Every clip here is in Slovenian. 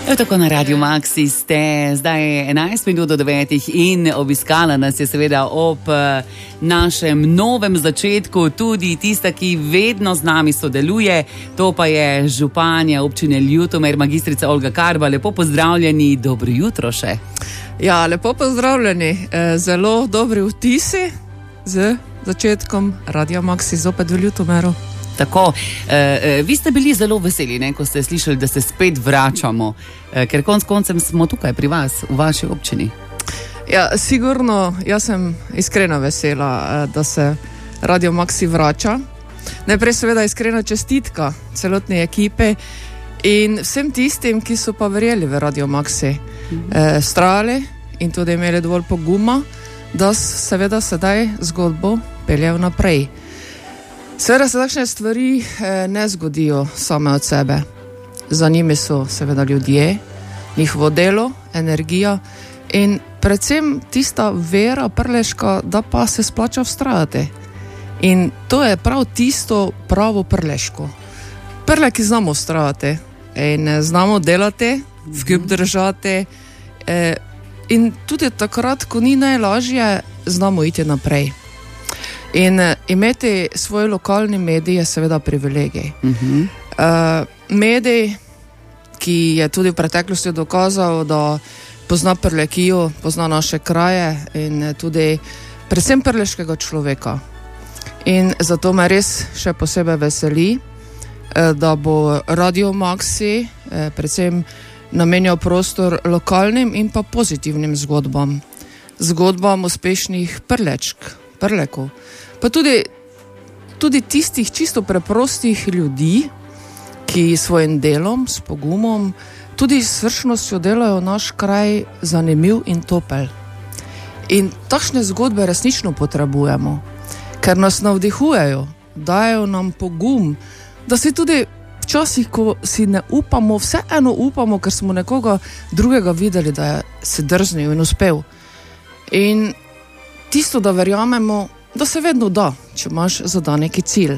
Tako na Radio Maxi ste zdaj 11 minut do 9 in obiskala nas je seveda ob našem novem začetku tudi tista, ki vedno z nami sodeluje, to pa je županja občine Ljutomer, magistrica Olga Karba. Lepo pozdravljeni, dobro jutro še. Ja, lepo pozdravljeni, zelo dobri vtisi z začetkom Radio Maxi zopet v Ljutomeru. Tako, vi ste bili zelo veseli, ne, ko ste slišali, da se spet vračamo, ker konc koncem smo tukaj pri vas, v vaši občini. Ja, sigurno, jaz sem iskreno vesela, da se Radio Maxi vrača. Najprej seveda iskrena čestitka celotni ekipe in vsem tistim, ki so pa verjeli v Radio Maxi, strali in tudi imeli dovolj poguma, da seveda sedaj zgodbo peljejo naprej. Seveda se takšne stvari ne zgodijo same od sebe. Za njimi so seveda ljudje, njihovo delo, energija in predvsem tista vera prleška, da pa se splača vztrajati. In to je prav tisto pravo prleško. Prle, ki znamo vztrajati in znamo delati, vkup držati in tudi takrat, ko ni najlažje, znamo iti naprej. In imeti svoj lokalni medij je seveda privilegij. Medij, ki je tudi v preteklosti dokazal, da pozna Prlekijo, pozna naše kraje in tudi predvsem prleškega človeka. In zato me res še posebej veseli, da bo Radio Maxi predvsem namenjal prostor lokalnim in pa pozitivnim zgodbam. Zgodbam uspešnih prlekov. Pa tudi tistih čisto preprostih ljudi, ki svojim delom, s pogumom, tudi s srčnostjo delajo naš kraj zanimiv in topel. In takšne zgodbe resnično potrebujemo, ker nas navdihujejo, dajo nam pogum, da si tudi včasih, ko si ne upamo, vseeno upamo, ker smo nekoga drugega videli, da je se drznil in uspel. In tisto, da verjamemo, da se vedno da, če imaš zadan neki cilj.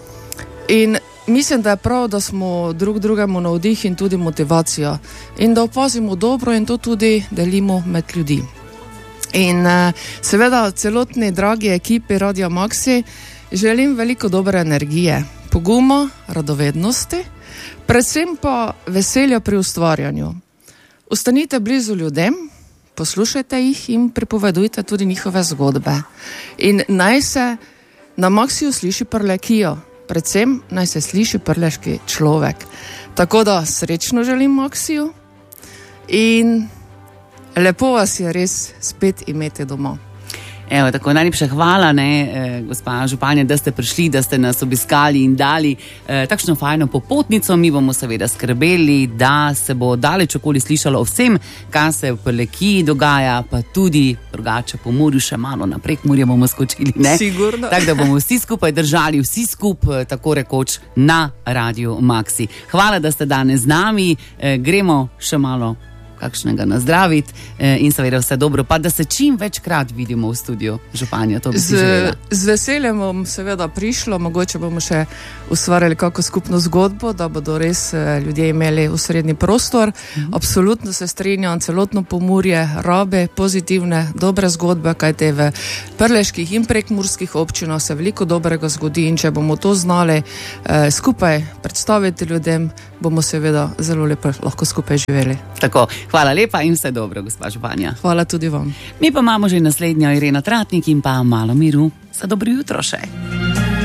In mislim, da je prav, da smo drug drugemu navdih in tudi motivacija. In da opazimo dobro in to tudi delimo med ljudi. In seveda celotni dragi ekipi Radio Maxi želim veliko dobre energije, poguma, radovednosti, predvsem pa veselja pri ustvarjanju. Ostanite blizu ljudem, poslušajte jih in pripovedujte tudi njihove zgodbe. In naj se na Maxiju sliši Prlekijo, predvsem naj se sliši prleški človek. Tako da srečno želim Maxiju in lepo vas je res spet imeti doma. Evo, tako najlepša hvala, gospa županja, da ste prišli, da ste nas obiskali in dali takšno fajno popotnico. Mi bomo seveda skrbeli, da se bo daleč okoli slišalo o vsem, kaj se v Prlekiji dogaja, pa tudi drugače po morju še malo na Prekmurje bomo skočili, ne? Sigurno. Tako da bomo vsi skupaj držali, vsi skupaj tako rekoč na Radio Maxi. Hvala, da ste danes z nami, gremo še malo kakšnega nazdraviti in seveda vse dobro, pa da se čim večkrat vidimo v studiu županja, to bi si želela. Z veseljem bom seveda prišla, mogoče bomo še ustvarjali kako skupno zgodbo, da bodo res ljudje imeli osrednji prostor. Absolutno se strinjam, celotno Pomurje rabe pozitivne, dobre zgodbe, kajte v prleških in prekmurskih občinah se veliko dobrega zgodi in če bomo to znali skupaj predstaviti ljudem, bomo seveda zelo lepo lahko skupaj živeli. Tako, hvala lepa in vse dobro, gospa županja. Hvala tudi vam. Mi pa imamo že naslednjo Irena Tratnik in pa malo miru. Za dobro jutro še.